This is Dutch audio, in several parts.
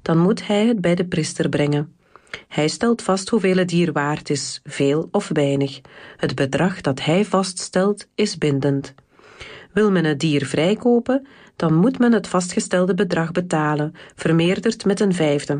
dan moet hij het bij de priester brengen. Hij stelt vast hoeveel het dier waard is, veel of weinig. Het bedrag dat hij vaststelt is bindend. Wil men het dier vrijkopen, dan moet men het vastgestelde bedrag betalen, vermeerderd met een vijfde.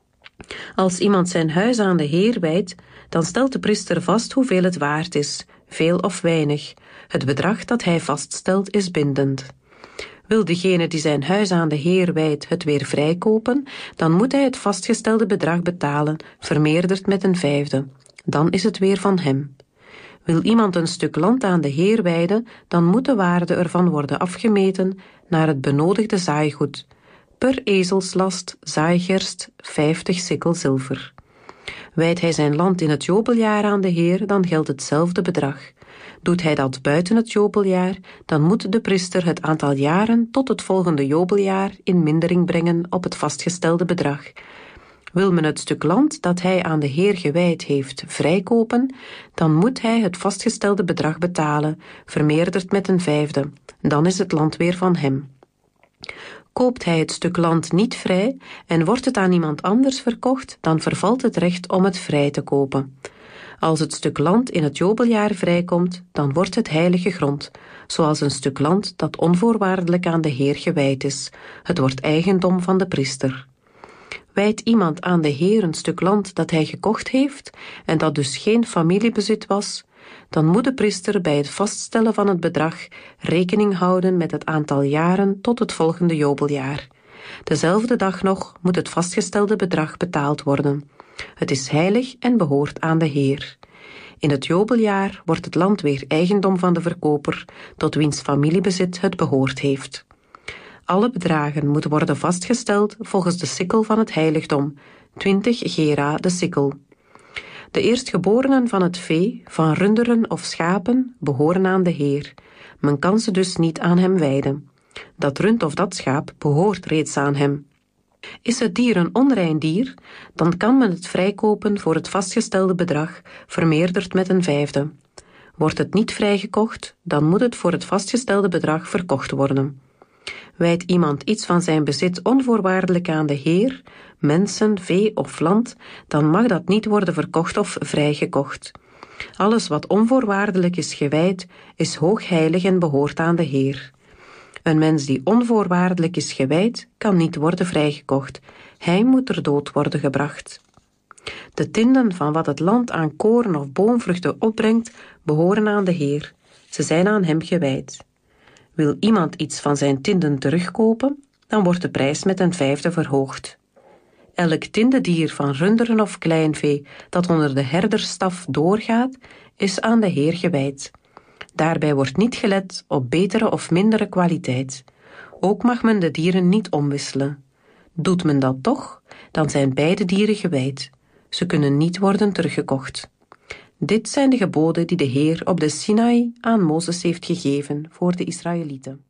Als iemand zijn huis aan de Heer wijdt, dan stelt de priester vast hoeveel het waard is, veel of weinig. Het bedrag dat hij vaststelt is bindend. Wil degene die zijn huis aan de Heer wijdt het weer vrijkopen, dan moet hij het vastgestelde bedrag betalen, vermeerderd met een vijfde. Dan is het weer van hem. Wil iemand een stuk land aan de Heer wijden, dan moet de waarde ervan worden afgemeten naar het benodigde zaaigoed. Per ezelslast zaaigerst 50 sikkel zilver. Wijdt hij zijn land in het jobeljaar aan de Heer, dan geldt hetzelfde bedrag. Doet hij dat buiten het jobeljaar, dan moet de priester het aantal jaren tot het volgende jobeljaar in mindering brengen op het vastgestelde bedrag. Wil men het stuk land dat hij aan de Heer gewijd heeft vrijkopen, dan moet hij het vastgestelde bedrag betalen, vermeerderd met een vijfde. Dan is het land weer van hem. Koopt hij het stuk land niet vrij en wordt het aan iemand anders verkocht, dan vervalt het recht om het vrij te kopen. Als het stuk land in het jobeljaar vrijkomt, dan wordt het heilige grond, zoals een stuk land dat onvoorwaardelijk aan de Heer gewijd is. Het wordt eigendom van de priester. Wijdt iemand aan de Heer een stuk land dat hij gekocht heeft en dat dus geen familiebezit was, dan moet de priester bij het vaststellen van het bedrag rekening houden met het aantal jaren tot het volgende jobeljaar. Dezelfde dag nog moet het vastgestelde bedrag betaald worden. Het is heilig en behoort aan de Heer. In het jobeljaar wordt het land weer eigendom van de verkoper, tot wiens familiebezit het behoord heeft. Alle bedragen moeten worden vastgesteld volgens de sikkel van het heiligdom, 20 gera de sikkel. De eerstgeborenen van het vee, van runderen of schapen, behoren aan de Heer. Men kan ze dus niet aan hem wijden. Dat rund of dat schaap behoort reeds aan hem. Is het dier een onrein dier, dan kan men het vrijkopen voor het vastgestelde bedrag, vermeerderd met een vijfde. Wordt het niet vrijgekocht, dan moet het voor het vastgestelde bedrag verkocht worden. Wijdt iemand iets van zijn bezit onvoorwaardelijk aan de Heer, mensen, vee of land, dan mag dat niet worden verkocht of vrijgekocht. Alles wat onvoorwaardelijk is gewijd, is hoogheilig en behoort aan de Heer. Een mens die onvoorwaardelijk is gewijd, kan niet worden vrijgekocht. Hij moet ter dood worden gebracht. De tienden van wat het land aan koren of boomvruchten opbrengt, behoren aan de Heer. Ze zijn aan hem gewijd. Wil iemand iets van zijn tinden terugkopen, dan wordt de prijs met een vijfde verhoogd. Elk tindedier van runderen of kleinvee dat onder de herdersstaf doorgaat, is aan de Heer gewijd. Daarbij wordt niet gelet op betere of mindere kwaliteit. Ook mag men de dieren niet omwisselen. Doet men dat toch, dan zijn beide dieren gewijd. Ze kunnen niet worden teruggekocht. Dit zijn de geboden die de Heer op de Sinaï aan Mozes heeft gegeven voor de Israëlieten.